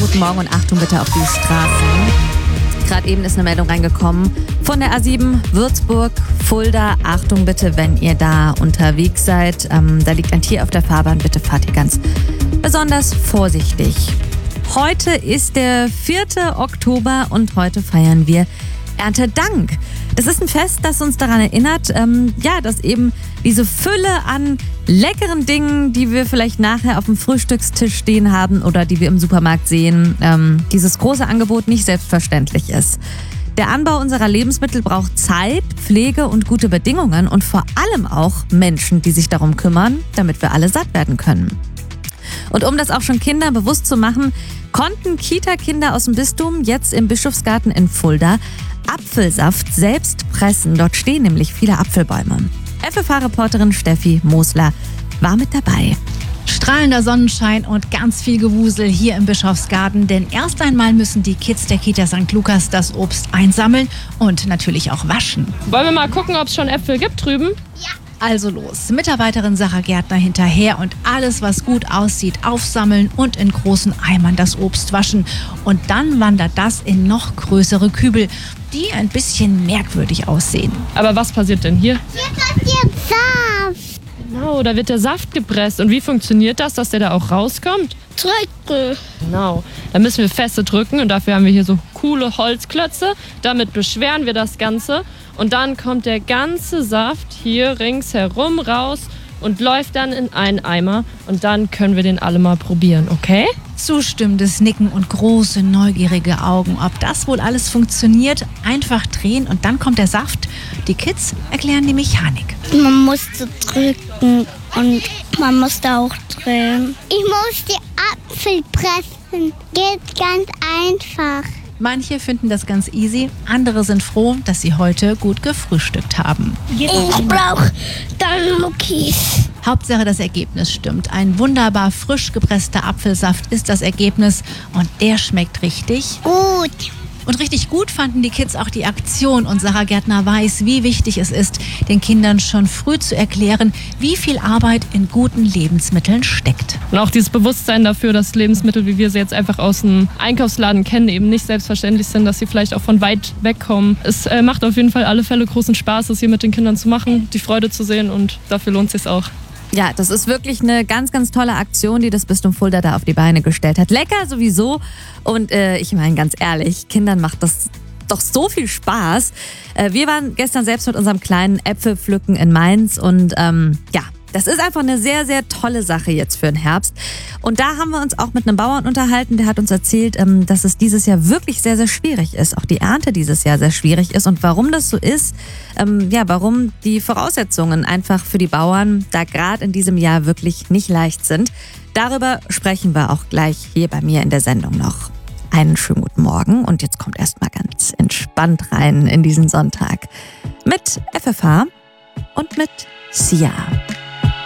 guten Morgen und Achtung bitte auf die Straßen. Gerade eben ist eine Meldung reingekommen von der A7 Würzburg, Fulda. Achtung bitte, wenn ihr da unterwegs seid. Da liegt ein Tier auf der Fahrbahn. Bitte fahrt ihr ganz besonders vorsichtig. Heute ist der 4. Oktober und heute feiern wir Erntedank. Das ist ein Fest, das uns daran erinnert, dass eben diese Fülle an leckeren Dingen, die wir vielleicht nachher auf dem Frühstückstisch stehen haben oder die wir im Supermarkt sehen, dieses große Angebot nicht selbstverständlich ist. Der Anbau unserer Lebensmittel braucht Zeit, Pflege und gute Bedingungen und vor allem auch Menschen, die sich darum kümmern, damit wir alle satt werden können. Und um das auch schon Kindern bewusst zu machen, konnten Kita-Kinder aus dem Bistum jetzt im Bischofsgarten in Fulda Apfelsaft selbst pressen. Dort stehen nämlich viele Apfelbäume. FFH-Reporterin Steffi Mosler war mit dabei. Strahlender Sonnenschein und ganz viel Gewusel hier im Bischofsgarten, denn erst einmal müssen die Kids der Kita St. Lukas das Obst einsammeln und natürlich auch waschen. Wollen wir mal gucken, ob es schon Äpfel gibt drüben? Ja. Also los, Mitarbeiterin Sarah Gärtner hinterher und alles, was gut aussieht, aufsammeln und in großen Eimern das Obst waschen. Und dann wandert das in noch größere Kübel, die ein bisschen merkwürdig aussehen. Aber was passiert denn hier? Hier passiert Saft. Genau, da wird der Saft gepresst. Und wie funktioniert das, dass der da auch rauskommt? Drücken. Genau, da müssen wir feste drücken und dafür haben wir hier so coole Holzklötze. Damit beschweren wir das Ganze und dann kommt der ganze Saft hier ringsherum raus und läuft dann in einen Eimer und dann können wir den alle mal probieren, okay? Zustimmendes Nicken und große, neugierige Augen. Ob das wohl alles funktioniert, einfach drehen und dann kommt der Saft. Die Kids erklären die Mechanik. Man musste drücken und man musste auch drehen. Ich muss die Apfel pressen. Geht ganz einfach. Manche finden das ganz easy, andere sind froh, dass sie heute gut gefrühstückt haben. Ich brauche dann Muckis. Hauptsache das Ergebnis stimmt. Ein wunderbar frisch gepresster Apfelsaft ist das Ergebnis und der schmeckt richtig Gut. Und richtig gut fanden die Kids auch die Aktion und Sarah Gärtner weiß, wie wichtig es ist, den Kindern schon früh zu erklären, wie viel Arbeit in guten Lebensmitteln steckt. Und auch dieses Bewusstsein dafür, dass Lebensmittel, wie wir sie jetzt einfach aus dem Einkaufsladen kennen, eben nicht selbstverständlich sind, dass sie vielleicht auch von weit weg kommen. Es macht auf jeden Fall alle Fälle großen Spaß, es hier mit den Kindern zu machen, die Freude zu sehen und dafür lohnt es sich auch. Ja, das ist wirklich eine ganz, ganz tolle Aktion, die das Bistum Fulda da auf die Beine gestellt hat. Lecker sowieso. Und ich meine ganz ehrlich, Kindern macht das doch so viel Spaß. Wir waren gestern selbst mit unserem kleinen Äpfelpflücken in Mainz und das ist einfach eine sehr, sehr tolle Sache jetzt für den Herbst. Und da haben wir uns auch mit einem Bauern unterhalten, der hat uns erzählt, dass es dieses Jahr wirklich sehr, sehr schwierig ist. Auch die Ernte dieses Jahr sehr schwierig ist. Und warum das so ist, warum die Voraussetzungen einfach für die Bauern da gerade in diesem Jahr wirklich nicht leicht sind. Darüber sprechen wir auch gleich hier bei mir in der Sendung noch. Einen schönen guten Morgen und jetzt kommt erstmal ganz entspannt rein in diesen Sonntag mit FFH und mit Sia.